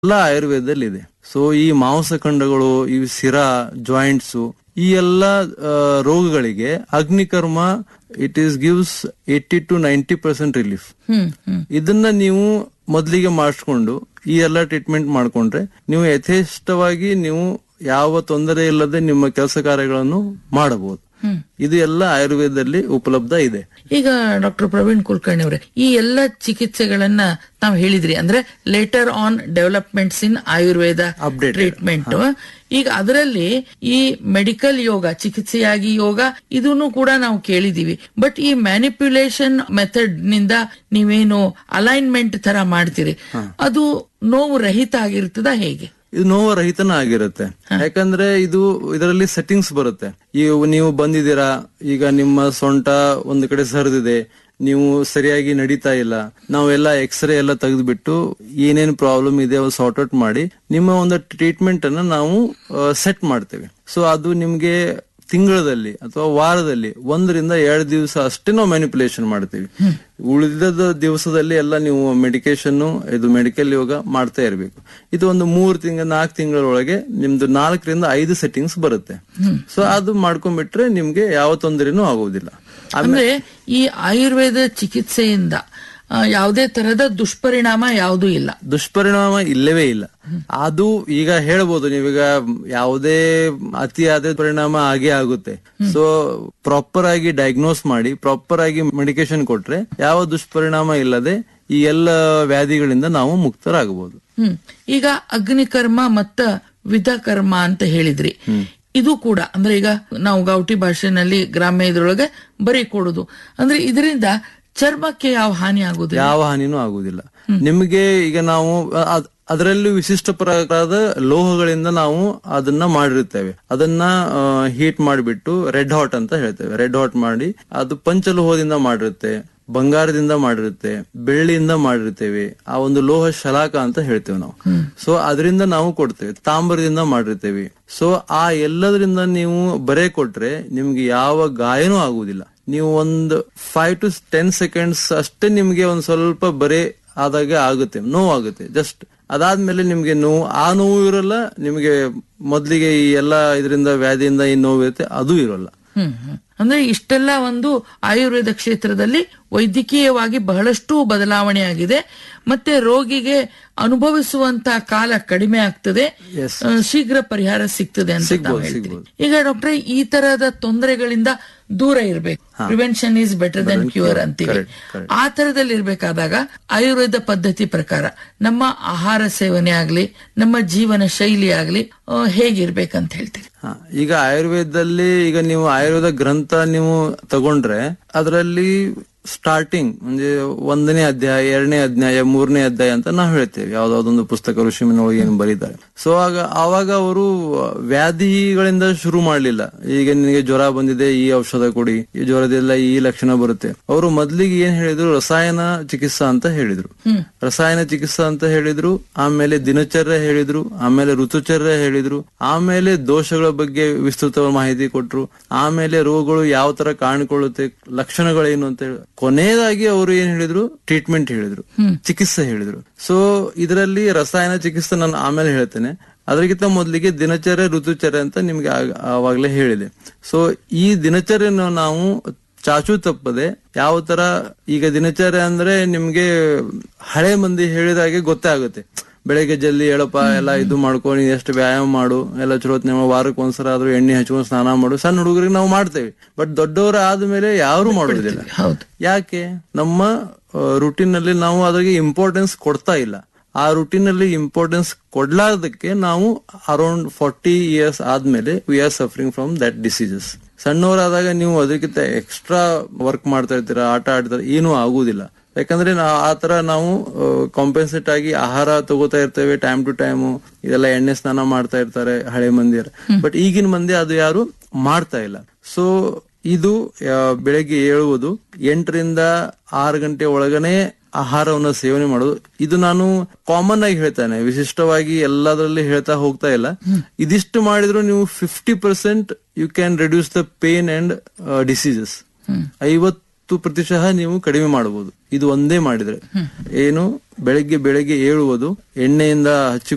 ಎಲ್ಲ ಆಯುರ್ವೇದದಲ್ಲಿ ಇದೆ. ಸೊ ಈ ಮಾಂಸಖಂಡಗಳು, ಈ ಸಿರಾ, ಜಾಯಿಂಟ್ಸ್, ಈ ಎಲ್ಲ ರೋಗಗಳಿಗೆ ಅಗ್ನಿಕರ್ಮ ಇಟ್ ಈಸ್ ಗಿವ್ಸ್ 80-90% ರಿಲೀಫ್. ಇದನ್ನ ನೀವು ಮೊದಲಿಗೆ ಮಾಡಿಸ್ಕೊಂಡು ಈ ಎಲ್ಲ ಟ್ರೀಟ್ಮೆಂಟ್ ಮಾಡ್ಕೊಂಡ್ರೆ ನೀವು ಯಥೇಷ್ಟವಾಗಿ ನೀವು ಯಾವ ತೊಂದರೆ ಇಲ್ಲದೆ ನಿಮ್ಮ ಕೆಲಸ ಕಾರ್ಯಗಳನ್ನು ಮಾಡಬಹುದು. ಇದು ಎಲ್ಲ ಆಯುರ್ವೇದದಲ್ಲಿ ಉಪಲಬ್ಧ ಇದೆ. ಈಗ ಡಾಕ್ಟರ್ ಪ್ರವೀಣ್ ಕುಲಕರ್ಣಿ ಅವರೇ, ಈ ಎಲ್ಲ ಚಿಕಿತ್ಸೆಗಳನ್ನ ತಾವ್ ಹೇಳಿದ್ರಿ, ಅಂದ್ರೆ later on developments in Ayurveda treatment. ಈಗ ಅದರಲ್ಲಿ ಈ ಮೆಡಿಕಲ್ ಯೋಗ, ಚಿಕಿತ್ಸೆಯಾಗಿ ಯೋಗ, ಇದನ್ನು ಕೂಡ ನಾವು ಕೇಳಿದೀವಿ. ಬಟ್ ಈ ಮ್ಯಾನಿಪ್ಯುಲೇಷನ್ ಮೆಥಡ್ ನಿಂದ ನೀವೇನು ಅಲೈನ್ಮೆಂಟ್ ತರ ಮಾಡ್ತೀರಿ, ಅದು ನೋವು ರಹಿತ ಆಗಿರ್ತದ ಹೇಗೆ? ಇದು ನೋವು ರಹಿತನ ಆಗಿರುತ್ತೆ. ಯಾಕಂದ್ರೆ ಇದರಲ್ಲಿ ಸೆಟ್ಟಿಂಗ್ಸ್ ಬರುತ್ತೆ. ನೀವು ಬಂದಿದ್ದೀರಾ, ಈಗ ನಿಮ್ಮ ಸೊಂಟ ಒಂದು ಕಡೆ ಸರಿದಿದೆ, ನೀವು ಸರಿಯಾಗಿ ನಡೀತಾ ಇಲ್ಲ, ನಾವೆಲ್ಲ ಎಕ್ಸ್ರೇ ಎಲ್ಲ ತೆಗೆದ್ಬಿಟ್ಟು ಏನೇನು ಪ್ರಾಬ್ಲಮ್ ಇದೆ ಅದು ಸಾರ್ಟ್ ಔಟ್ ಮಾಡಿ ನಿಮ್ಮ ಒಂದು ಟ್ರೀಟ್ಮೆಂಟ್ ಅನ್ನ ನಾವು ಸೆಟ್ ಮಾಡ್ತೇವೆ. ಸೊ ಅದು ನಿಮ್ಗೆ ತಿಂಗಳಲ್ಲಿ ಅಥವಾ ವಾರದಲ್ಲಿ 1-2 ದಿವಸ ಅಷ್ಟೇ ನಾವು ಮ್ಯಾನಿಪುಲೇಷನ್ ಮಾಡ್ತೀವಿ. ಉಳಿದ ದಿವಸದಲ್ಲಿ ಎಲ್ಲ ನೀವು ಮೆಡಿಕೇಶನ್, ಇದು ಮೆಡಿಕಲ್ ಯೋಗ ಮಾಡ್ತಾ ಇರಬೇಕು. ಇದು ಒಂದು 3-4 ತಿಂಗಳೊಳಗೆ ನಿಮ್ದು 4-5 ಸೆಟ್ಟಿಂಗ್ಸ್ ಬರುತ್ತೆ. ಸೊ ಅದು ಮಾಡ್ಕೊಂಡ್ಬಿಟ್ರೆ ನಿಮ್ಗೆ ಯಾವ ತೊಂದರೆನೂ ಆಗುವುದಿಲ್ಲ. ಅಂದ್ರೆ ಈ ಆಯುರ್ವೇದ ಚಿಕಿತ್ಸೆಯಿಂದ ಯಾವುದೇ ತರಹದ ದುಷ್ಪರಿಣಾಮ ಯಾವುದೂ ಇಲ್ಲ? ದುಷ್ಪರಿಣಾಮ ಇಲ್ಲವೇ ಇಲ್ಲ. ಅದು ಈಗ ಹೇಳ್ಬೋದು, ನೀವೀಗ ಯಾವುದೇ ಅತಿಯಾದ ಪರಿಣಾಮ ಆಗೇ ಆಗುತ್ತೆ. ಸೊ ಪ್ರಾಪರ್ ಆಗಿ ಡಯಾಗ್ನೋಸ್ ಮಾಡಿ ಪ್ರಾಪರ್ ಆಗಿ ಮೆಡಿಕೇಶನ್ ಕೊಟ್ರೆ ಯಾವ ದುಷ್ಪರಿಣಾಮ ಇಲ್ಲದೆ ಈ ಎಲ್ಲ ವ್ಯಾಧಿಗಳಿಂದ ನಾವು ಮುಕ್ತರಾಗಬಹುದು. ಈಗ ಅಗ್ನಿಕರ್ಮ ಮತ್ತ ವಿಧಕರ್ಮ ಅಂತ ಹೇಳಿದ್ರಿ. ಇದು ಕೂಡ ಅಂದ್ರೆ ಈಗ ನಾವು ಗೌಟಿ ಭಾಷೆನಲ್ಲಿ ಗ್ರಾಮ್ಯ ಇದ್ರೊಳಗೆ ಬರೀ ಕೊಡುದು ಅಂದ್ರೆ ಇದರಿಂದ ಚರ್ಮಕ್ಕೆ ಯಾವ ಹಾನಿ ಆಗುದಿಲ್ಲ? ಯಾವ ಹಾನಿನೂ ಆಗುದಿಲ್ಲ. ನಿಮ್ಗೆ ಈಗ ನಾವು ಅದರಲ್ಲೂ ವಿಶಿಷ್ಟ ಪ್ರಕಾರದ ಲೋಹಗಳಿಂದ ನಾವು ಅದನ್ನ ಮಾಡಿರುತ್ತೇವೆ. ಅದನ್ನ ಹೀಟ್ ಮಾಡಿಬಿಟ್ಟು ರೆಡ್ ಹಾಟ್ ಅಂತ ಹೇಳ್ತೇವೆ. ರೆಡ್ ಹಾಟ್ ಮಾಡಿ ಅದು ಪಂಚಲೋಹದಿಂದ ಮಾಡಿರುತ್ತೆ, ಬಂಗಾರದಿಂದ ಮಾಡಿರುತ್ತೆ, ಬೆಳ್ಳಿಯಿಂದ ಮಾಡಿರ್ತೇವೆ. ಆ ಒಂದು ಲೋಹ ಶಲಾಕ ಅಂತ ಹೇಳ್ತೇವೆ ನಾವು. ಸೊ ಅದರಿಂದ ನಾವು ಕೊಡ್ತೇವೆ. ತಾಮ್ರದಿಂದ ಮಾಡಿರ್ತೇವೆ. ಸೊ ಆ ಎಲ್ಲದರಿಂದ ನೀವು ಬರೇ ಕೊಟ್ರೆ ನಿಮ್ಗೆ ಯಾವ ಗಾಯನೂ ಆಗುವುದಿಲ್ಲ. ನೀವು ಒಂದು 5-10 ಸೆಕೆಂಡ್ಸ್ ಅಷ್ಟೇ ನಿಮ್ಗೆ ಒಂದ್ ಸ್ವಲ್ಪ ಬರೇ ಆದಾಗ ಆಗುತ್ತೆ, ನೋವಾಗುತ್ತೆ ಜಸ್ಟ್. ಅದಾದ್ಮೇಲೆ ನಿಮ್ಗೆ ಆ ನೋವು ಇರಲ್ಲ. ನಿಮ್ಗೆ ಮೊದ್ಲಿಗೆ ಈ ಎಲ್ಲ ಇದರಿಂದ ವ್ಯಾಧಿಯಿಂದ ಏನ್ ನೋವು ಇರುತ್ತೆ ಅದು ಇರೋಲ್ಲ. ಅಂದ್ರೆ ಇಷ್ಟೆಲ್ಲ ಒಂದು ಆಯುರ್ವೇದ ಕ್ಷೇತ್ರದಲ್ಲಿ ವೈದ್ಯಕೀಯವಾಗಿ ಬಹಳಷ್ಟು ಬದಲಾವಣೆ ಆಗಿದೆ. ಮತ್ತೆ ರೋಗಿಗೆ ಅನುಭವಿಸುವಂತ ಕಾಲ ಕಡಿಮೆ ಆಗ್ತದೆ, ಶೀಘ್ರ ಪರಿಹಾರ ಸಿಗ್ತದೆ ಅಂತ ನಾವು ಹೇಳ್ತೀವಿ. ಈಗ ಡಾಕ್ಟ್ರೆ, ಈ ತರಹದ ತೊಂದರೆಗಳಿಂದ ದೂರ ಇರ್ಬೇಕು, prevention is better than cure ಅಂತೀವಿ. ಆ ತರದಲ್ಲಿ ಇರ್ಬೇಕಾದಾಗ ಆಯುರ್ವೇದ ಪದ್ಧತಿ ಪ್ರಕಾರ ನಮ್ಮ ಆಹಾರ ಸೇವನೆ ಆಗ್ಲಿ, ನಮ್ಮ ಜೀವನ ಶೈಲಿ ಆಗ್ಲಿ ಹೇಗಿರ್ಬೇಕಂತ ಹೇಳ್ತೀವಿ? ಈಗ ಆಯುರ್ವೇದದಲ್ಲಿ ಈಗ ನೀವು ಆಯುರ್ವೇದ ಗ್ರಂಥ ನೀವು ತಗೊಂಡ್ರೆ ಅದರಲ್ಲಿ ಸ್ಟಾರ್ಟಿಂಗ್ ಅಂದ್ರೆ 1ನೇ ಅಧ್ಯಾಯ, 2ನೇ ಅಧ್ಯಾಯ, 3ನೇ ಅಧ್ಯಾಯ ಅಂತ ನಾವು ಹೇಳ್ತೇವೆ. ಯಾವ್ದಾವ್ದೊಂದು ಪುಸ್ತಕ ಋಷಿಮುನಿಗಳು ಏನು ಬರೀತಾರೆ. ಸೊ ಆವಾಗ ಅವರು ವ್ಯಾಧಿಗಳಿಂದ ಶುರು ಮಾಡ್ಲಿಲ್ಲ. ಈಗ ನಿನಗೆ ಜ್ವರ ಬಂದಿದೆ, ಈ ಔಷಧ ಕೊಡಿ, ಈ ಜ್ವರದೆಲ್ಲ ಈ ಲಕ್ಷಣ ಬರುತ್ತೆ. ಅವರು ಮೊದ್ಲಿಗೆ ಏನ್ ಹೇಳಿದ್ರು, ರಸಾಯನ ಚಿಕಿತ್ಸಾ ಅಂತ ಹೇಳಿದ್ರು. ರಸಾಯನ ಚಿಕಿತ್ಸಾ ಅಂತ ಹೇಳಿದ್ರು, ಆಮೇಲೆ ದಿನಚರ್ಯ ಹೇಳಿದ್ರು, ಆಮೇಲೆ ಋತುಚರ್ಯ ಹೇಳಿದ್ರು, ಆಮೇಲೆ ದೋಷಗಳ ಬಗ್ಗೆ ವಿಸ್ತೃತ ಮಾಹಿತಿ ಕೊಟ್ರು, ಆಮೇಲೆ ರೋಗಗಳು ಯಾವ ತರ ಕಾಣಿಕೊಳ್ಳುತ್ತೆ, ಲಕ್ಷಣಗಳೇನು ಅಂತ ಹೇಳಿ, ಕೊನೆಯದಾಗಿ ಅವರು ಏನ್ ಹೇಳಿದ್ರು, ಟ್ರೀಟ್ಮೆಂಟ್ ಹೇಳಿದ್ರು, ಚಿಕಿತ್ಸೆ ಹೇಳಿದ್ರು. ಸೊ ಇದರಲ್ಲಿ ರಸಾಯನ ಚಿಕಿತ್ಸೆ ನಾನು ಆಮೇಲೆ ಹೇಳ್ತೇನೆ. ಅದಕ್ಕಿಂತ ಮೊದಲಿಗೆ ದಿನಚರ್ಯ, ಋತುಚರ್ಯ ಅಂತ ನಿಮ್ಗೆ ಆವಾಗ್ಲೇ ಹೇಳಿದೆ. ಸೊ ಈ ದಿನಚರ್ಯನ ನಾವು ಚಾಚು ತಪ್ಪದೆ ಯಾವ ತರ, ಈಗ ದಿನಚರ್ಯ ಅಂದ್ರೆ ನಿಮ್ಗೆ ಹಳೆ ಮಂದಿ ಹೇಳಿದಾಗೆ ಗೊತ್ತೇ ಆಗುತ್ತೆ. ಬೆಳಗ್ಗೆ ಜಲ್ದಿ ಹೇಳಪ್ಪ, ಎಲ್ಲ ಇದು ಮಾಡ್ಕೊಂಡು ಎಷ್ಟು ವ್ಯಾಯಾಮ ಮಾಡು, ಎಲ್ಲ ಚಲೋತ್ನ ವಾರಕ್ಕೆ ಒಂದ್ಸಲ ಆದ್ರೂ ಎಣ್ಣೆ ಹಚ್ಕೊಂಡು ಸ್ನಾನ ಮಾಡು. ಸಣ್ಣ ಹುಡುಗರಿಗೆ ನಾವು ಮಾಡ್ತೇವೆ, ಬಟ್ ದೊಡ್ಡವರ ಆದ್ಮೇಲೆ ಯಾರು ಮಾಡೋದಿಲ್ಲ. ಯಾಕೆ? ನಮ್ಮ ರುಟೀನ್ ನಲ್ಲಿ ನಾವು ಅದಕ್ಕೆ ಇಂಪಾರ್ಟೆನ್ಸ್ ಕೊಡ್ತಾ ಇಲ್ಲ. ಆ ರುಟೀನ್ ನಲ್ಲಿ ಇಂಪಾರ್ಟೆನ್ಸ್ ಕೊಡ್ಲಾರ್ದಕ್ಕೆ ನಾವು ಅರೌಂಡ್ 40 years ಆದ್ಮೇಲೆ we are suffering from that diseases. ಸಣ್ಣವರಾದಾಗ ನೀವು ಅದಕ್ಕಿಂತ ಎಕ್ಸ್ಟ್ರಾ ವರ್ಕ್ ಮಾಡ್ತಾ ಇರ್ತೀರಾ, ಆಟ ಆಡ್ತಾರೆ, ಏನೂ ಆಗುದಿಲ್ಲ. ಯಾಕಂದ್ರೆ ಆತರ ನಾವು ಕಾಂಪೆನ್ಸೇಟ್ ಆಗಿ ಆಹಾರ ತಗೋತಾ ಇರ್ತೇವೆ ಟೈಮ್ ಟು ಟೈಮ್. ಇದೆಲ್ಲ ಎಣ್ಣೆ ಸ್ನಾನ ಮಾಡ್ತಾ ಇರ್ತಾರೆ ಹಳೆ ಮಂದಿರ, ಬಟ್ ಈಗಿನ ಮಂದಿ ಅದು ಯಾರು ಮಾಡ್ತಾ ಇಲ್ಲ. ಸೊ ಇದು ಬೆಳಗ್ಗೆ ಏಳುವುದು 8-6 ಗಂಟೆ ಒಳಗನೆ ಆಹಾರವನ್ನು ಸೇವನೆ ಮಾಡೋದು. ಇದು ನಾನು ಕಾಮನ್ ಆಗಿ ಹೇಳ್ತಾನೆ, ವಿಶಿಷ್ಟವಾಗಿ ಎಲ್ಲದರಲ್ಲಿ ಹೇಳ್ತಾ ಹೋಗ್ತಾ ಇಲ್ಲ. ಇದಿಷ್ಟು ಮಾಡಿದ್ರು ನೀವು 50% you can reduce the pain and diseases. 50% ನೀವು ಕಡಿಮೆ ಮಾಡಬಹುದು ಇದು ಒಂದೇ ಮಾಡಿದ್ರೆ. ಏನು, ಬೆಳಗ್ಗೆ ಏಳುವುದು, ಎಣ್ಣೆಯಿಂದ ಹಚ್ಚಿ